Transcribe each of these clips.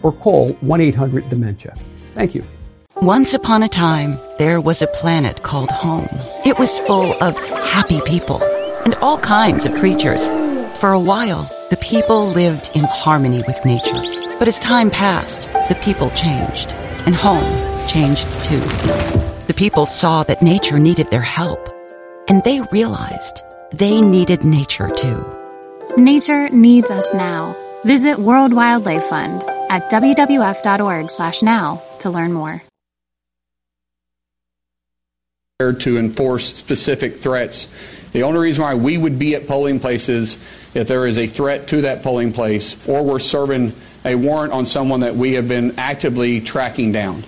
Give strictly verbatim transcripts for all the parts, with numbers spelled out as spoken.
or call one eight hundred dementia. Thank you. Once upon a time, there was a planet called home. It was full of happy people and all kinds of creatures. For a while, the people lived in harmony with nature. But as time passed, the people changed, and home changed too. The people saw that nature needed their help, and they realized they needed nature too. Nature needs us now. Visit World Wildlife Fund at w w f dot org slash now to learn more. To enforce specific threats. The only reason why we would be at polling places if there is a threat to that polling place or we're serving a warrant on someone that we have been actively tracking down.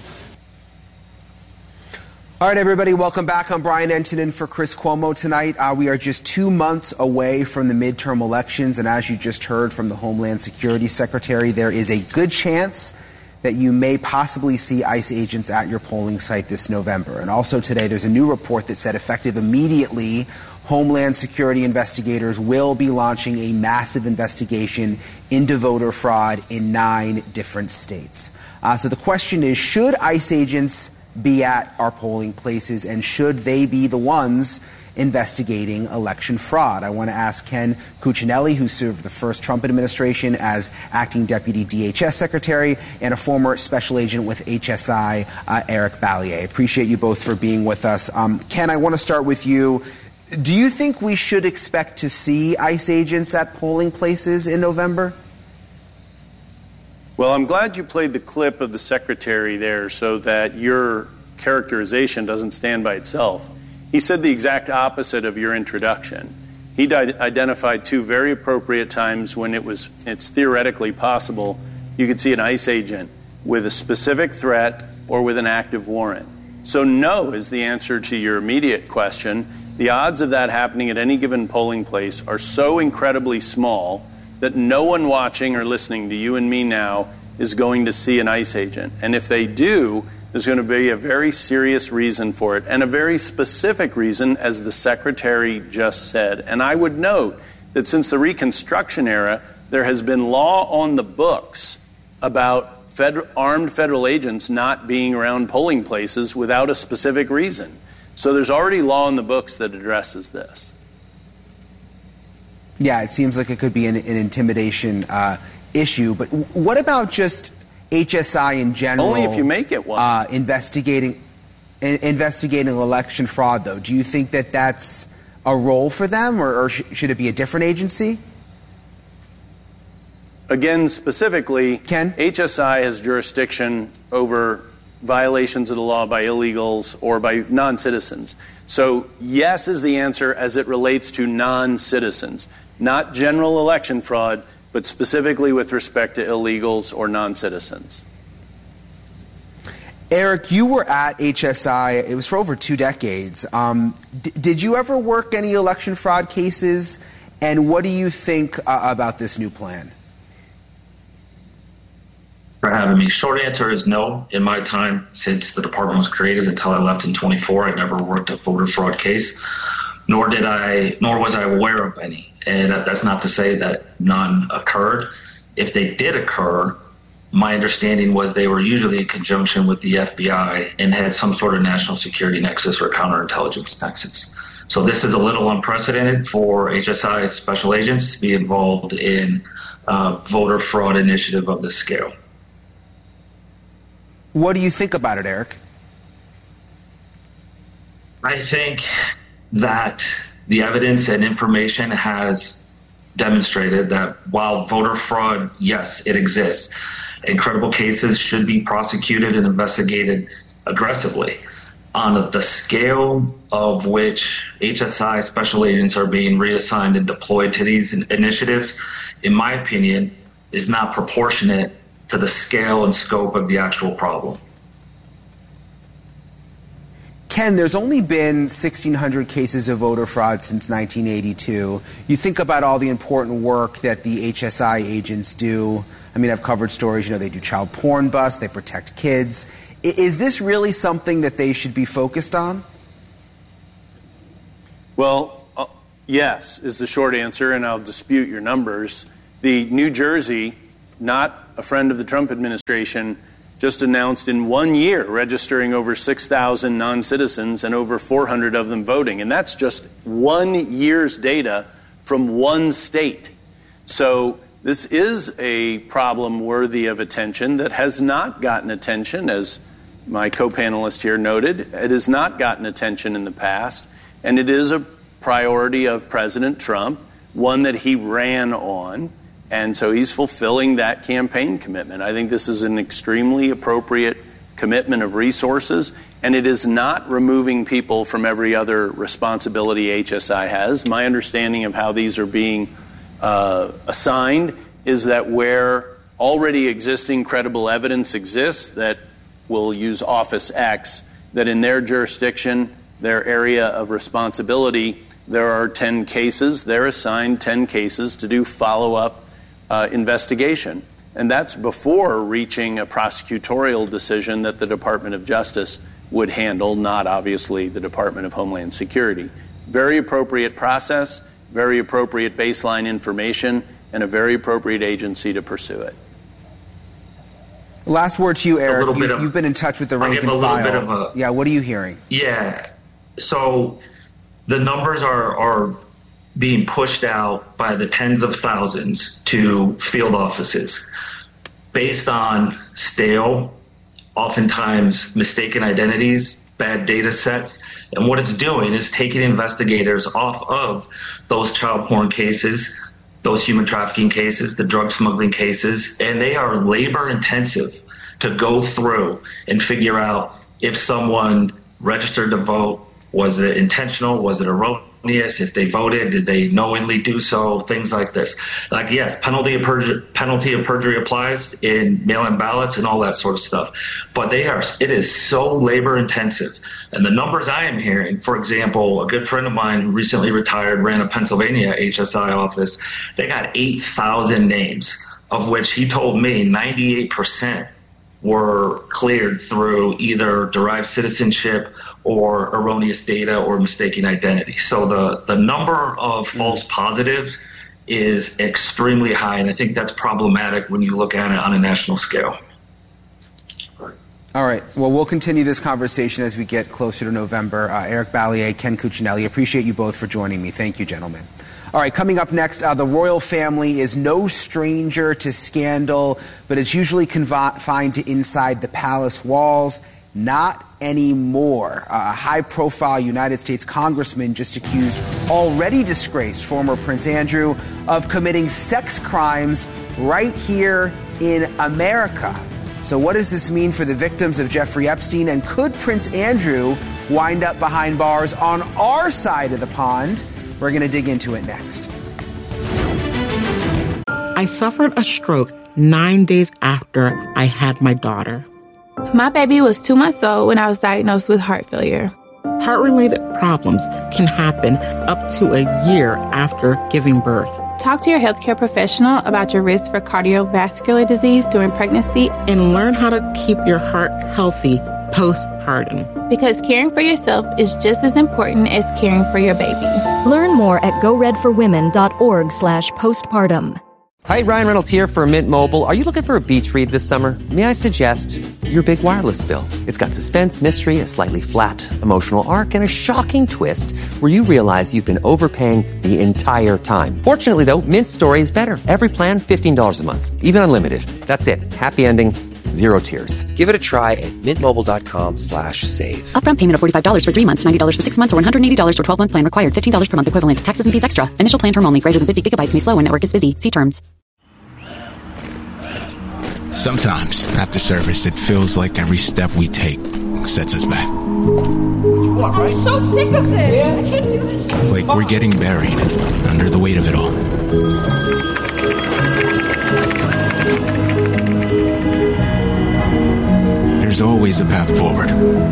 All right, everybody, welcome back. I'm Brian Entonen for Chris Cuomo tonight. Uh, we are just two months away from the midterm elections, and as you just heard from the Homeland Security Secretary, there is a good chance that you may possibly see ICE agents at your polling site this November. And also today, there's a new report that said effective immediately, Homeland Security investigators will be launching a massive investigation into voter fraud in nine different states. Uh, so the question is, should ICE agents be at our polling places, and should they be the ones investigating election fraud? I want to ask Ken Cuccinelli, who served the first Trump administration as acting deputy D H S secretary, and a former special agent with H S I, uh, Eric Ballier. Appreciate you both for being with us. Um, Ken, I want to start with you. Do you think we should expect to see ICE agents at polling places in November? Well, I'm glad you played the clip of the secretary there so that your characterization doesn't stand by itself. He said the exact opposite of your introduction. He di- identified two very appropriate times when it was it's theoretically possible you could see an ICE agent with a specific threat or with an active warrant. So no is the answer to your immediate question. The odds of that happening at any given polling place are so incredibly small that no one watching or listening to you and me now is going to see an ICE agent. And if they do, there's going to be a very serious reason for it, and a very specific reason, as the secretary just said. And I would note that since the Reconstruction era, there has been law on the books about federal, armed federal agents not being around polling places without a specific reason. So there's already law in the books that addresses this. Yeah, it seems like it could be an, an intimidation uh, issue. But w- what about just H S I in general? Only if you make it one. Uh, investigating, in, investigating election fraud, though. Do you think that that's a role for them, or, or sh- should it be a different agency? Again, specifically, Ken? H S I has jurisdiction over violations of the law by illegals or by non-citizens. So yes is the answer as it relates to non-citizens, not general election fraud, but specifically with respect to illegals or non-citizens. Eric, you were at H S I. It was for over two decades. Um, d- did you ever work any election fraud cases? And what do you think uh, about this new plan? For having me. Short answer is no. In my time since the department was created until I left in twenty-four, I never worked a voter fraud case, nor did I, nor was I aware of any. And that's not to say that none occurred. If they did occur, my understanding was they were usually in conjunction with the F B I and had some sort of national security nexus or counterintelligence nexus. So this is a little unprecedented for H S I special agents to be involved in a voter fraud initiative of this scale. What do you think about it, Eric? I think that the evidence and information has demonstrated that while voter fraud, yes, it exists, incredible cases should be prosecuted and investigated aggressively. On the scale of which H S I special agents are being reassigned and deployed to these initiatives, in my opinion, is not proportionate to the scale and scope of the actual problem. Ken, there's only been sixteen hundred cases of voter fraud since nineteen eighty-two. You think about all the important work that the H S I agents do. I mean, I've covered stories, you know, they do child porn busts, they protect kids. Is this really something that they should be focused on? Well, uh, yes, is the short answer, and I'll dispute your numbers. The New Jersey, not a friend of the Trump administration, just announced in one year registering over six thousand non-citizens and over four hundred of them voting. And that's just one year's data from one state. So this is a problem worthy of attention that has not gotten attention, as my co-panelist here noted. It has not gotten attention in the past, and it is a priority of President Trump, one that he ran on, and so he's fulfilling that campaign commitment. I think this is an extremely appropriate commitment of resources, and it is not removing people from every other responsibility H S I has. My understanding of how these are being uh, assigned is that where already existing credible evidence exists that will use Office X, that in their jurisdiction, their area of responsibility, there are ten cases. They're assigned ten cases to do follow-up uh, investigation. And that's before reaching a prosecutorial decision that the Department of Justice would handle, not obviously the Department of Homeland Security. Very appropriate process, very appropriate baseline information, and a very appropriate agency to pursue it. Last word to you, Eric. You, of, you've been in touch with the I'll rank and give a little file. bit of a, yeah, what are you hearing? Yeah, so the numbers are, are being pushed out by the tens of thousands to field offices based on stale, oftentimes mistaken identities, bad data sets. And what it's doing is taking investigators off of those child porn cases, those human trafficking cases, the drug smuggling cases, and they are labor intensive to go through and figure out if someone registered to vote, was it intentional, was it erroneous, if they voted, did they knowingly do so, things like this. Like, yes, penalty of perjury, penalty of perjury applies in mail-in ballots and all that sort of stuff, but they are, it is so labor intensive. And the numbers I am hearing, for example, a good friend of mine who recently retired ran a Pennsylvania H S I office. They got eight thousand names, of which he told me ninety-eight percent were cleared through either derived citizenship or erroneous data or mistaken identity. So the, the number of false positives is extremely high, and I think that's problematic when you look at it on a national scale. All right. Well, we'll continue this conversation as we get closer to November. Uh, Eric Balliet, Ken Cuccinelli, appreciate you both for joining me. Thank you, gentlemen. All right, coming up next, uh, the royal family is no stranger to scandal, but it's usually confined to inside the palace walls. Not anymore. Uh, a high-profile United States congressman just accused already disgraced former Prince Andrew of committing sex crimes right here in America. So what does this mean for the victims of Jeffrey Epstein? And could Prince Andrew wind up behind bars on our side of the pond? We're going to dig into it next. I suffered a stroke nine days after I had my daughter. My baby was two months old when I was diagnosed with heart failure. Heart-related problems can happen up to a year after giving birth. Talk to your healthcare professional about your risk for cardiovascular disease during pregnancy and learn how to keep your heart healthy postpartum. Because caring for yourself is just as important as caring for your baby. Learn more at goredforwomen.org slash postpartum. Hi, Ryan Reynolds here for Mint Mobile. Are you looking for a beach read this summer? May I suggest your big wireless bill? It's got suspense, mystery, a slightly flat, emotional arc, and a shocking twist where you realize you've been overpaying the entire time. Fortunately, though, Mint's story is better. Every plan, fifteen dollars a month. Even unlimited. That's it. Happy ending. Zero tears. Give it a try at mintmobile.com slash save. Upfront payment of forty-five dollars for three months, ninety dollars for six months, or one hundred eighty dollars for twelve-month plan required. fifteen dollars per month equivalent. Taxes and fees extra. Initial plan term only. Greater than fifty gigabytes may slow when network is busy. See terms. Sometimes, after service, it feels like every step we take sets us back. What, right? I'm so sick of this. Yeah. I can't do this. Like we're getting buried under the weight of it all. There's always a path forward.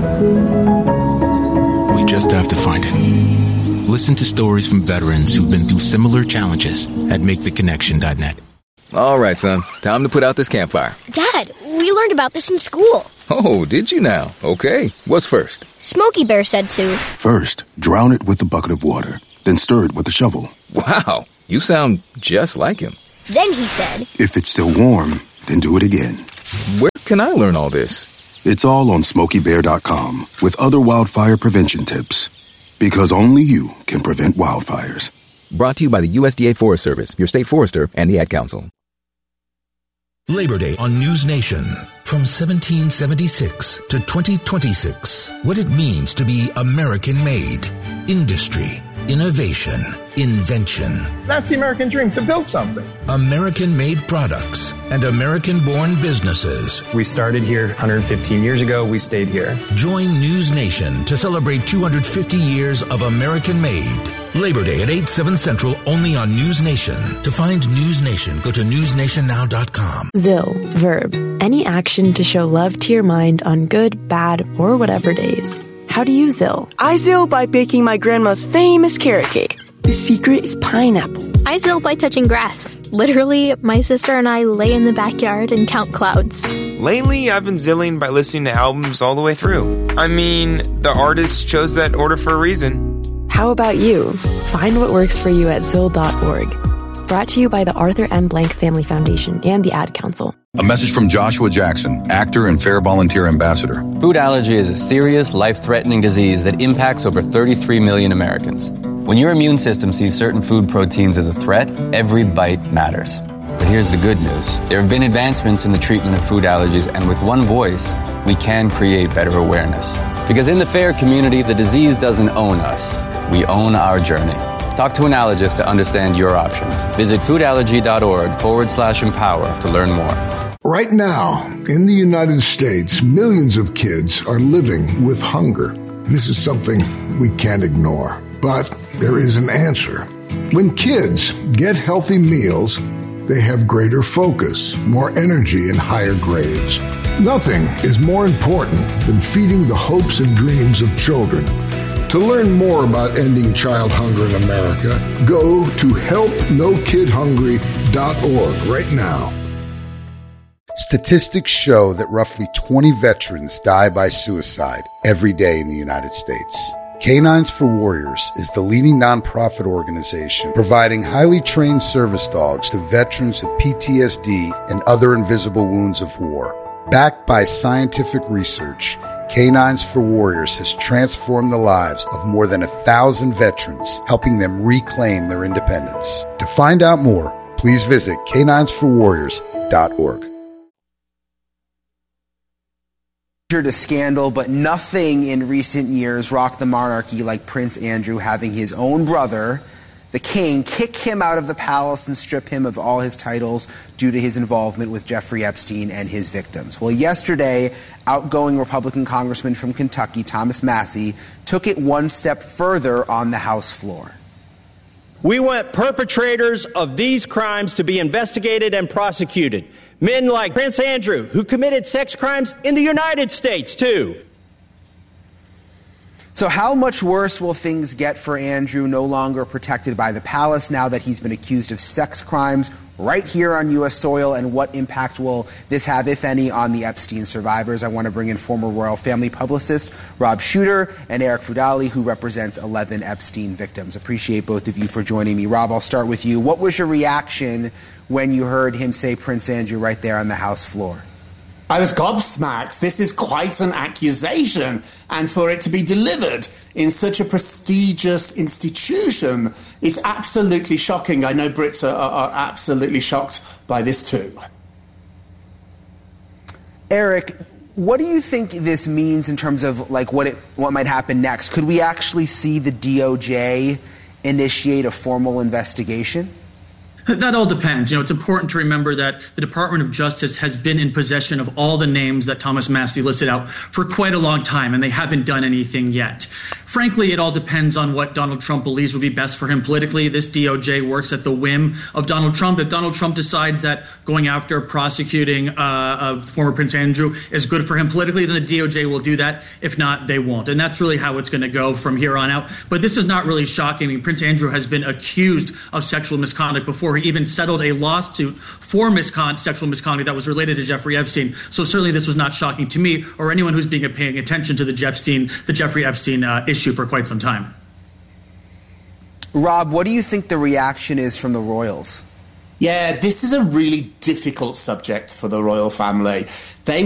We just have to find it. Listen to stories from veterans who've been through similar challenges at make the connection dot net. All right, son. Time to put out this campfire. Dad, we learned about this in school. Oh, did you now? Okay. What's first? Smokey Bear said to. First, drown it with a bucket of water, then stir it with a shovel. Wow, you sound just like him. Then he said. If it's still warm, then do it again. Where can I learn all this? It's all on Smokey Bear dot com with other wildfire prevention tips. Because only you can prevent wildfires. Brought to you by the U S D A Forest Service, your state forester, and the Ad Council. Labor Day on News Nation. From seventeen seventy-six to twenty twenty-six. What it means to be American-made. Industry, innovation, invention. That's the American dream, to build something. American-made products and American-born businesses. We started here one hundred fifteen years ago. We stayed here. Join News Nation to celebrate two hundred fifty years of American-made. Labor Day at eight, seven Central, only on News Nation. To find News Nation, go to news nation now dot com. Zill, verb. Any action to show love to your mind on good, bad, or whatever days. How do you Zill? I Zill by baking my grandma's famous carrot cake. The secret is pineapple. I Zill by touching grass. Literally, my sister and I lay in the backyard and count clouds. Lately, I've been Zilling by listening to albums all the way through. I mean, the artist chose that order for a reason. How about you? Find what works for you at zill dot org. Brought to you by the Arthur M. Blank Family Foundation and the Ad Council. A message from Joshua Jackson, actor and Fair Volunteer Ambassador. Food allergy is a serious, life-threatening disease that impacts over thirty-three million Americans. When your immune system sees certain food proteins as a threat, every bite matters. But here's the good news. There have been advancements in the treatment of food allergies, and with one voice, we can create better awareness. Because in the FAIR community, the disease doesn't own us. We own our journey. Talk to an allergist to understand your options. Visit foodallergy.org forward slash empower to learn more. Right now, in the United States, millions of kids are living with hunger. This is something we can't ignore, but there is an answer. When kids get healthy meals, they have greater focus, more energy, and higher grades. Nothing is more important than feeding the hopes and dreams of children. To learn more about ending child hunger in America, go to help no kid hungry dot org right now. Statistics show that roughly twenty veterans die by suicide every day in the United States. Canines for Warriors is the leading nonprofit organization providing highly trained service dogs to veterans with P T S D and other invisible wounds of war. Backed by scientific research, Canines for Warriors has transformed the lives of more than a thousand veterans, helping them reclaim their independence. To find out more, please visit canines for warriors dot org. To scandal, but nothing in recent years rocked the monarchy like Prince Andrew having his own brother, the king, kick him out of the palace and strip him of all his titles due to his involvement with Jeffrey Epstein and his victims. Well, yesterday, outgoing Republican Congressman from Kentucky, Thomas Massie, took it one step further on the House floor. We want perpetrators of these crimes to be investigated and prosecuted. Men like Prince Andrew, who committed sex crimes in the United States, too. So how much worse will things get for Andrew, no longer protected by the palace, now that he's been accused of sex crimes right here on U S soil? And what impact will this have, if any, on the Epstein survivors? I want to bring in former royal family publicist Rob Shuter and Eric Fudali, who represents eleven Epstein victims. Appreciate both of you for joining me. Rob, I'll start with you. What was your reaction when you heard him say Prince Andrew right there on the House floor? I was gobsmacked. This is quite an accusation, and for it to be delivered in such a prestigious institution, it's absolutely shocking. I know Brits are, are absolutely shocked by this too. Eric, what do you think this means in terms of like what it what might happen next? Could we actually see the D O J initiate a formal investigation? That all depends. You know, it's important to remember that the Department of Justice has been in possession of all the names that Thomas Massie listed out for quite a long time, and they haven't done anything yet. Frankly, it all depends on what Donald Trump believes would be best for him politically. This D O J works at the whim of Donald Trump. If Donald Trump decides that going after prosecuting uh, uh, former Prince Andrew is good for him politically, then the D O J will do that. If not, they won't. And that's really how it's going to go from here on out. But this is not really shocking. I mean, Prince Andrew has been accused of sexual misconduct before. He even settled a lawsuit for miscon- sexual misconduct that was related to Jeffrey Epstein. So certainly this was not shocking to me or anyone who's been paying attention to the Jeffstein, the Jeffrey Epstein uh, issue for quite some time. Rob, what do you think the reaction is from the royals? Yeah, this is a really difficult subject for the royal family. They